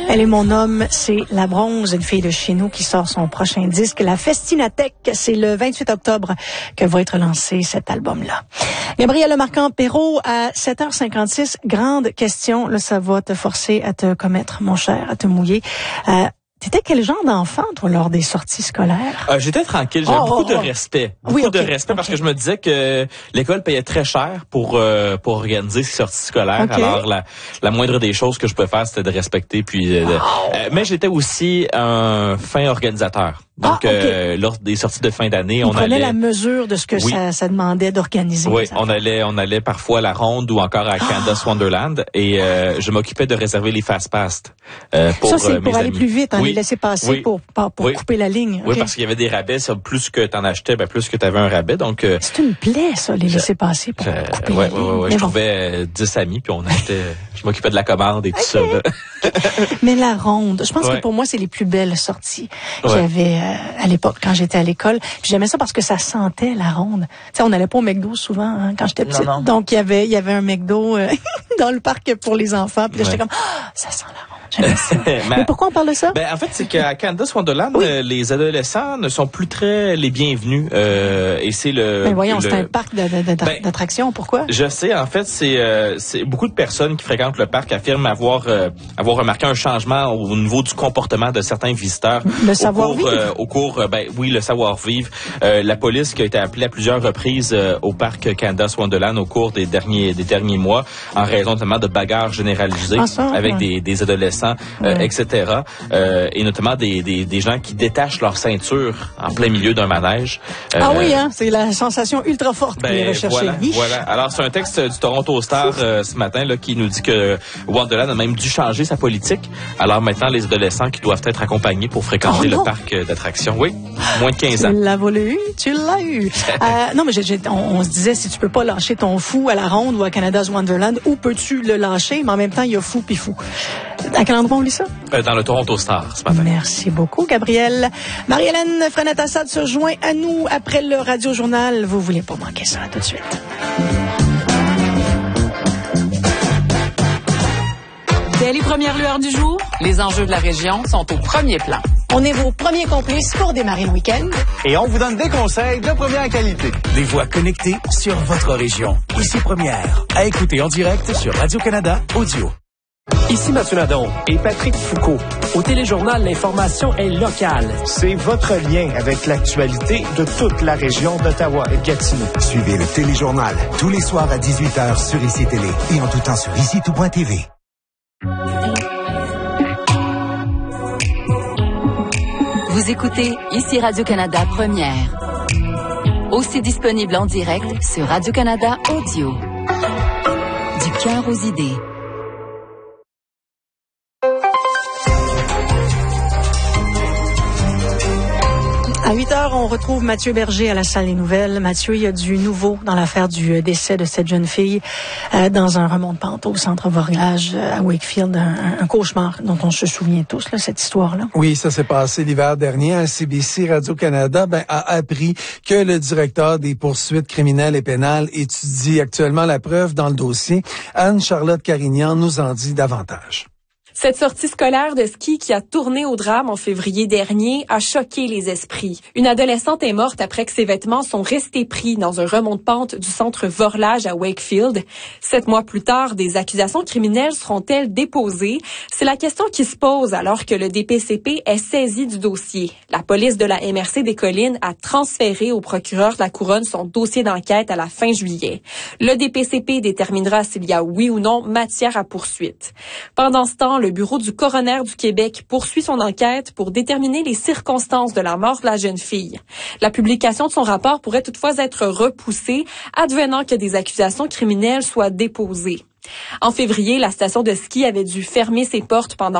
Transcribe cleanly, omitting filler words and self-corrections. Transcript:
Elle est mon homme, c'est La Bronze, une fille de chez nous qui sort son prochain disque. La Festinatech, c'est le 28 octobre que va être lancé cet album-là. Gabrielle Marquand-Perrault, à 7h56, grande question. Là, ça va te forcer à te commettre, mon cher, à te mouiller. T'étais quel genre d'enfant, toi, lors des sorties scolaires? J'étais tranquille. J'avais beaucoup de respect. Beaucoup de respect parce que je me disais que l'école payait très cher pour organiser ces sorties scolaires. Alors, la moindre des choses que je pouvais faire, c'était de respecter. Mais j'étais aussi un fin organisateur. Donc, lors des sorties de fin d'année, on prenait la mesure de ce que ça demandait d'organiser. Oui, on allait parfois à la Ronde ou encore à Canada's Wonderland et je m'occupais de réserver les fast-pass pour ça, c'est pour aller amis. plus vite, les laisser passer pour couper la ligne. Oui, parce qu'il y avait des rabais. Plus que t'en achetais, plus que t'avais un rabais. Donc c'est une plaie, ça, les laisser passer pour couper la ligne. Oui. Je trouvais 10 amis, puis je m'occupais de la commande et tout ça. Là. Mais la Ronde, je pense que pour moi, c'est les plus belles sorties qu'il y avait à l'époque, quand j'étais à l'école. Puis j'aimais ça parce que ça sentait la Ronde. Tu sais, on n'allait pas au McDo souvent quand j'étais petite. Non. Donc, il y avait un McDo dans le parc pour les enfants. Puis là, j'étais comme, ça sent la Ronde. Mais pourquoi on parle de ça? En fait, c'est qu'à Canada's Wonderland, les adolescents ne sont plus très les bienvenus. Et c'est le... Mais voyons, c'est un parc d'attractions. Pourquoi? Je sais. En fait, c'est beaucoup de personnes qui fréquentent le parc affirment avoir remarqué un changement au niveau du comportement de certains visiteurs. Le savoir-vivre? Le savoir-vivre. La police qui a été appelée à plusieurs reprises au parc Canada's Wonderland au cours des derniers mois en raison notamment de bagarres généralisées avec des adolescents. Etc. Et notamment des gens qui détachent leur ceinture en plein milieu d'un manège. C'est la sensation ultra forte qui est recherchée. Voilà. Alors, c'est un texte du Toronto Star ce matin là, qui nous dit que Wonderland a même dû changer sa politique. Alors maintenant, les adolescents qui doivent être accompagnés pour fréquenter le parc d'attractions. Oui, moins de 15 ans. Tu l'as eu. Non, mais on se disait, si tu peux pas lâcher ton fou à la Ronde ou à Canada's Wonderland, où peux-tu le lâcher? Mais en même temps, il y a fou puis fou. À quel endroit on lit ça? Dans le Toronto Star, ce matin. Merci beaucoup, Gabrielle. Marie-Hélène Frenette-Assad se joint à nous après le Radio-Journal. Vous voulez pas manquer ça, tout de suite. Dès les premières lueurs du jour, les enjeux de la région sont au premier plan. On est vos premiers complices pour démarrer le week-end. Et on vous donne des conseils de première qualité. Des voix connectées sur votre région. Ici Première. À écouter en direct sur Radio-Canada Audio. Ici Mathieu Nadon et Patrick Foucault. Au Téléjournal, l'information est locale. C'est votre lien avec l'actualité de toute la région d'Ottawa et de Gatineau. Suivez le Téléjournal tous les soirs à 18h sur ICI Télé et en tout temps sur ICI-tout.tv. Vous écoutez ici Radio-Canada Première. Aussi disponible en direct sur Radio-Canada Audio. Du cœur aux idées. À 8h, on retrouve Mathieu Berger à la salle des nouvelles. Mathieu, il y a du nouveau dans l'affaire du décès de cette jeune fille dans un remonte-pente au centre Vorlage à Wakefield. Un cauchemar dont on se souvient tous, là, cette histoire-là. Oui, ça s'est passé l'hiver dernier. À CBC Radio-Canada a appris que le directeur des poursuites criminelles et pénales étudie actuellement la preuve dans le dossier. Anne-Charlotte Carignan nous en dit davantage. Cette sortie scolaire de ski qui a tourné au drame en février dernier a choqué les esprits. Une adolescente est morte après que ses vêtements sont restés pris dans un remonte-pente du centre Vorlage à Wakefield. 7 mois plus tard, des accusations criminelles seront-elles déposées? C'est la question qui se pose alors que le DPCP est saisi du dossier. La police de la MRC des Collines a transféré au procureur de la Couronne son dossier d'enquête à la fin juillet. Le DPCP déterminera s'il y a oui ou non matière à poursuite. Pendant ce temps, le bureau du coroner du Québec poursuit son enquête pour déterminer les circonstances de la mort de la jeune fille. La publication de son rapport pourrait toutefois être repoussée, advenant que des accusations criminelles soient déposées. En février, la station de ski avait dû fermer ses portes pendant